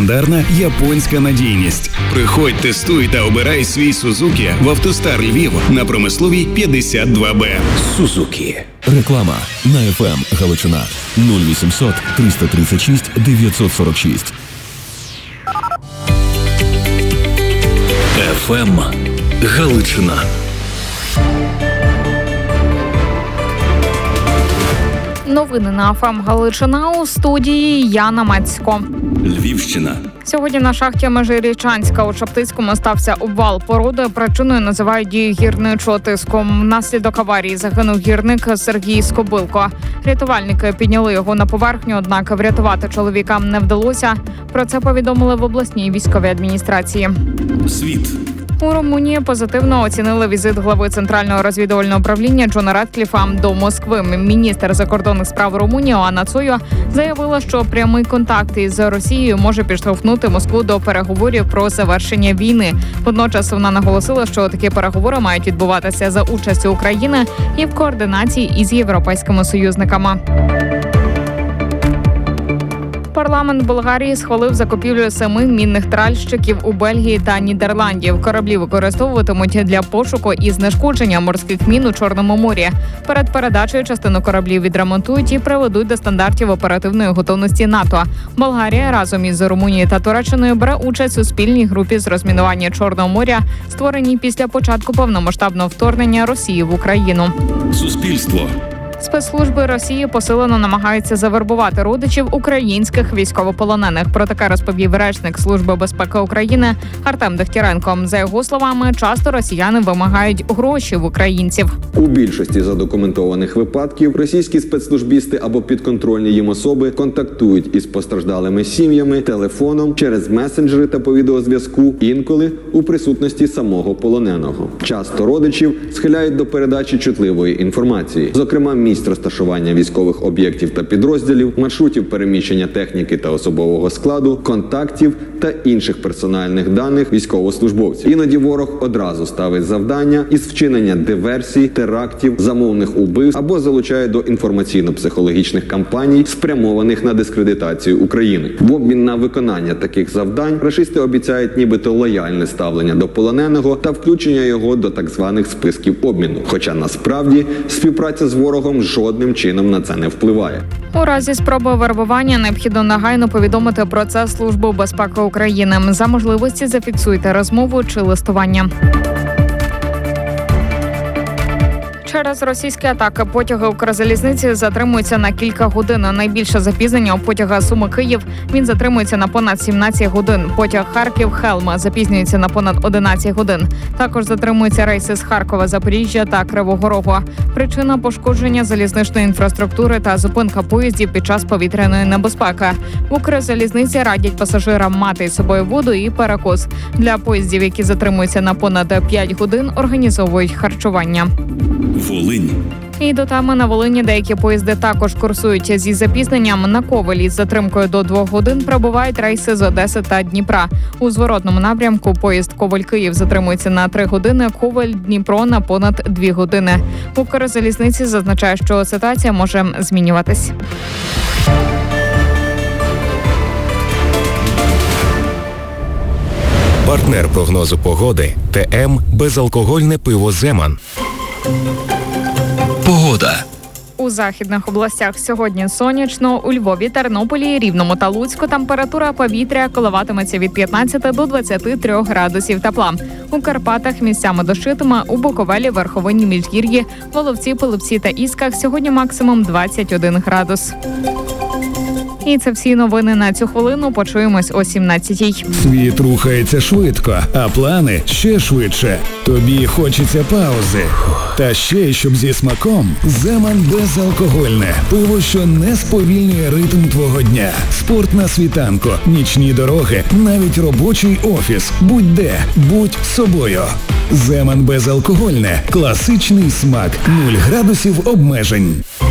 легендарна японська надійність. Приходь, тестуй та обирай свій Сузуки в «АвтоСтар Львів» на Промисловій 52Б. Сузуки. Реклама на FM Галичина 0800 336 946. FM Галичина. Новини на ФМ Галичина, у студії Яна Мацько. Львівщина. Сьогодні на шахті Межирічанська у Шептицькому стався обвал породи. Причиною називають дію гірничого тиску. Внаслідок аварії загинув гірник Сергій Скобилко. Рятувальники підняли його на поверхню, однак врятувати чоловіка не вдалося. Про це повідомили в обласній військовій адміністрації. Світ. У Румунії позитивно оцінили візит глави Центрального розвідувального управління Джона Редкліфа до Москви. Міністр закордонних справ Румунії Оана Цоя заявила, що прямий контакт із Росією може підштовхнути Москву до переговорів про завершення війни. Водночас вона наголосила, що такі переговори мають відбуватися за участю України і в координації із європейськими союзниками. Парламент Болгарії схвалив закупівлю 7 мінних тральщиків у Бельгії та Нідерландів. Кораблі використовуватимуть для пошуку і знешкодження морських мін у Чорному морі. Перед передачею частину кораблів відремонтують і приведуть до стандартів оперативної готовності НАТО. Болгарія разом із Румунією та Туреччиною бере участь у спільній групі з розмінування Чорного моря, створеній після початку повномасштабного вторгнення Росії в Україну. Суспільство. Спецслужби Росії посилено намагаються завербувати родичів українських військовополонених. Про таке розповів речник Служби безпеки України Артем Дегтяренко. За його словами, часто росіяни вимагають гроші в українців. У більшості задокументованих випадків російські спецслужбісти або підконтрольні їм особи контактують із постраждалими сім'ями телефоном, через месенджери та по відеозв'язку, інколи у присутності самого полоненого. Часто родичів схиляють до передачі чутливої інформації, зокрема місць розташування військових об'єктів та підрозділів, маршрутів переміщення техніки та особового складу, контактів та інших персональних даних військовослужбовців. Іноді ворог одразу ставить завдання із вчинення диверсій, терактів, замовних убивств або залучає до інформаційно-психологічних кампаній, спрямованих на дискредитацію України. В обмін на виконання таких завдань рашисти обіцяють нібито лояльне ставлення до полоненого та включення його до так званих списків обміну. Хоча насправді співпраця з ворогом жодним чином на це не впливає. У разі спроби вербування необхідно негайно повідомити про це Службу безпеки України. За можливості зафіксуйте розмову чи листування. Через російські атаки потяги Укрзалізниці затримуються на кілька годин. Найбільше запізнення у потяга Суми-Київ. Він затримується на понад 17 годин. Потяг Харків-Хелма запізнюється на понад 11 годин. Також затримуються рейси з Харкова, Запоріжжя та Кривого Рогу. Причина – пошкодження залізничної інфраструктури та зупинка поїздів під час повітряної небезпеки. В Укрзалізниці радять пасажирам мати із собою воду і перекус. Для поїздів, які затримуються на понад 5 годин, організовують харчування. Волинь. І до теми на Волині деякі поїзди також курсують зі запізненням. На Ковелі з затримкою до 2 годин прибувають рейси з Одеси та Дніпра. У зворотному напрямку поїзд Ковель-Київ затримується на 3 години, Ковель-Дніпро на понад 2 години. Укрзалізниці зазначає, що ситуація може змінюватись. Партнер прогнозу погоди ТМ безалкогольне пиво «Земан». Погода. У західних областях сьогодні сонячно, у Львові, Тернополі, Рівному та Луцьку температура повітря коливатиметься від 15 до 23 градусів тепла. У Карпатах місцями дощитиме, у Буковелі, Верховині, Міжгір'ї, Воловці, Пилипці та Ісках сьогодні максимум 21 градус. І це всі новини на цю хвилину. Почуємось о 17-й. Світ рухається швидко, а плани ще швидше. Тобі хочеться паузи. Та ще, щоб зі смаком, «Земан» безалкогольне. Пиво, що не сповільнює ритм твого дня. Спорт на світанку, нічні дороги, навіть робочий офіс. Будь-де, будь собою. «Земан» безалкогольне. Класичний смак. 0 градусів обмежень.